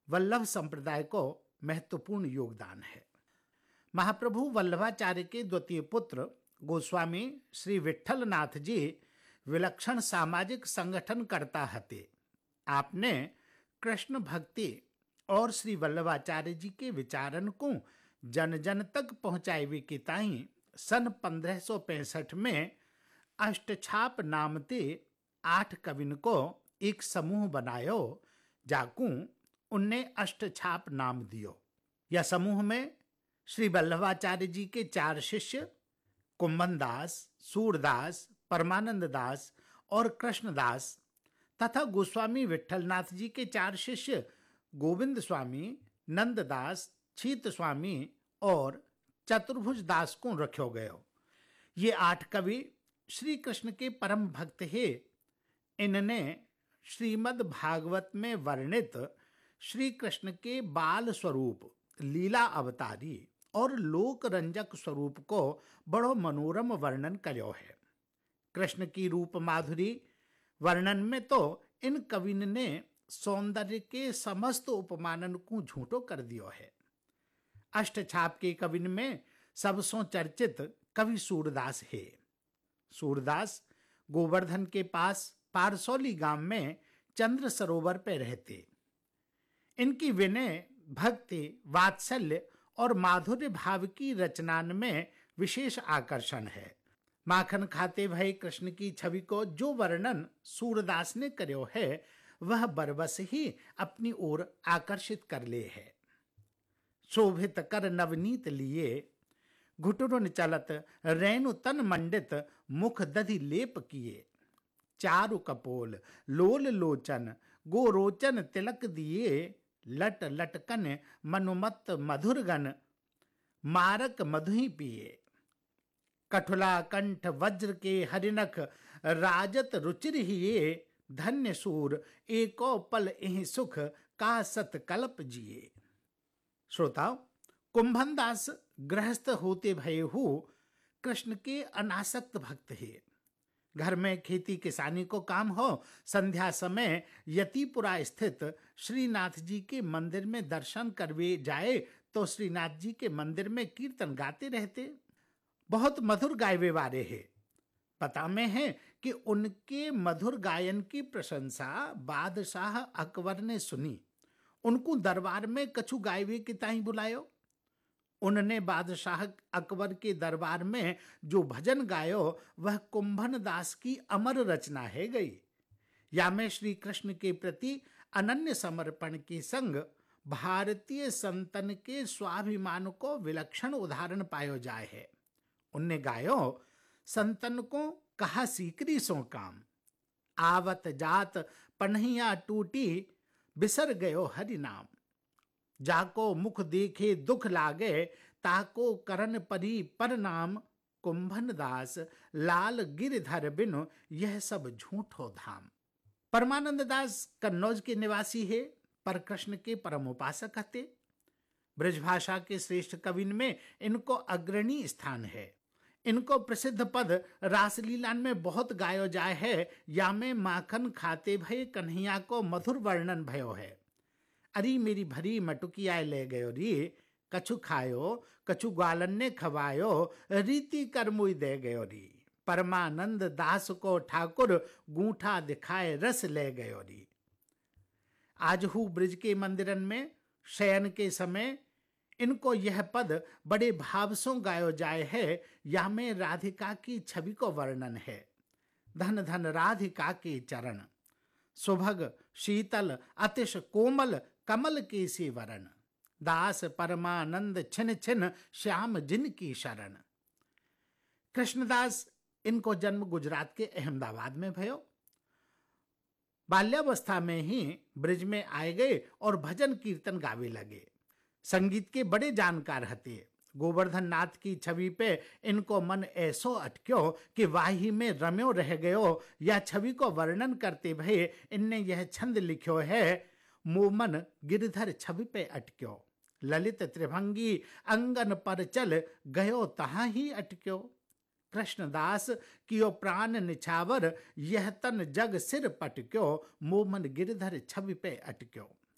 वल्लभ संप्रदाय को महत्वपूर्ण योगदान है। महाप्रभु वल्लभाचार्य के द्वितीय पुत्र गोस्वामी श्री विठ्ठलनाथ जी विलक्षण सामाजिक संगठन करता हते। आपने कृष्ण भक्ति और श्री वल्लभाचार्य जी के विचारन को जन जन तक पहुंचाए के ताई सन 1565 में अष्टछाप नामते 8 कविन को एक समूह बनायो, जाकू उनने अष्टछाप नाम दियो। यह समूह में श्री वल्लभाचार्य जी के 4 शिष्य कुंभन दास, सूरदास, परमानंद दास और कृष्णदास तथा गोस्वामी विठ्ठलनाथ जी के 4 शिष्य गोविंद स्वामी, नंददास, छीत स्वामी और चतुर्भुज दास को रखो गयो। ये 8 कवि श्री कृष्ण के परम भक्त है। इनने श्रीमद् भागवत में वर्णित श्री कृष्ण के बाल स्वरूप, लीला अवतारी और लोक रंजक स्वरूप को बड़ो मनोरम वर्णन कर्यो है। कृष्ण की रूप माधुरी वर्णन में तो इन कविन ने सौंदर्य के समस्त उपमानन को झूठो कर दियो है। अष्टछाप के कविन में सबसों चर्चित कवि सूरदास है। सूरदास गोवर्धन के पास पारसौली गांव में चंद्र सरोवर पे रहते। इनकी विनय, भक्ति, वात्सल्य और माधुर्य भाव की रचनान में विशेष आकर्षण है। माखन खाते भय कृष्ण की छवि को जो वर्णन सूरदास ने कर्यो है, वह बरबस ही अपनी ओर आकर्षित कर ले है। शोभित कर नवनीत लिए, घुटुरुन चलत रेणु तन मंडित, मुख दधि लेप किए। चारु कपोल लोल लोचन, गोरोचन तिलक दिए। लट लटकन मनुमत मधुरगन, मारक मधुही पिए। कठुला कंठ वज्र के हरिनख, राजत रुचिर हिये। धन्य सूर एको पल एहि सुख, का सत कल्प जिए। श्रोताओ, कुंभन दास गृहस्थ होते भये हु कृष्ण के अनासक्त भक्त है। घर में खेती किसानी को काम हो, संध्या समय यतिपुरा स्थित श्रीनाथ जी के मंदिर में दर्शन करवे जाए तो श्रीनाथ जी के मंदिर में कीर्तन गाते रहते। बहुत मधुर गायवे वाले हैं। पता में है कि उनके मधुर गायन की प्रशंसा बादशाह अकबर ने सुनी। उनको दरबार में कछु गायवे के ताई बुलायो। उनने बादशाह अकबर के दरबार में जो भजन गायो, वह कुंभन दास की अमर रचना है गई। या में श्री कृष्ण के प्रति अनन्य समर्पण के संग भारतीय संतन के स्वाभिमान को विलक्षण उदाहरण पायो जाए है। उनने गायो, संतन को कहा सीकरी सो काम, आवत जात पन्हिया टूटी, बिसर गयो हरि नाम। जाको मुख देखे दुख लागे, ताको करन परी पर नाम। कुंभन दास लाल गिरधर बिनु, यह सब झूठो धाम। परमानंद दास कन्नौज के निवासी है, पर कृष्ण के परम उपासक हते। ब्रजभाषा के श्रेष्ठ कविन में इनको अग्रणी स्थान है। इनको प्रसिद्ध पद रासलीला में बहुत गायो जाए है। या में माखन खाते भय कन्हैया को मधुर वर्णन भयो है। अरी मेरी भरी मटुकिया ले गयो री, कछु खायो कछु ग्वालन ने खवायो, रीति कर मुई दे गयो री। परमानंद दास को ठाकुर गूंठा दिखाए रस ले गयो री। आज हु ब्रिज के मंदिरन में शयन के समय इनको यह पद बड़े भाव से गायो जाए है। या में राधिका की छवि को वर्णन है। धन धन राधिका के चरण, सुभग शीतल अतिश कोमल, कमल के सी वरण। दास परमानंद छिन छिन, श्याम जिन की शरण। कृष्णदास इनको जन्म गुजरात के अहमदाबाद में भयो। बाल्यावस्था में ही ब्रिज में आए गए और भजन कीर्तन गावे लगे। संगीत के बड़े जानकार हते। गोवर्धन नाथ की छवि पे इनको मन ऐसो अटक्यो कि वाही में रम्यो रह गयो। या छवि को वर्णन करते भये इनने यह छंद लिखो है, मोमन गिरधर छवि पे अटक्यो। ललित त्रिभंगी अंगन पर चल, गयो तहां ही अटक्यो। कृष्णदास कियो प्राण निछावर, यह तन जग सिर पटक्यो। मोमन गिरधर छवि पे अटक्यो।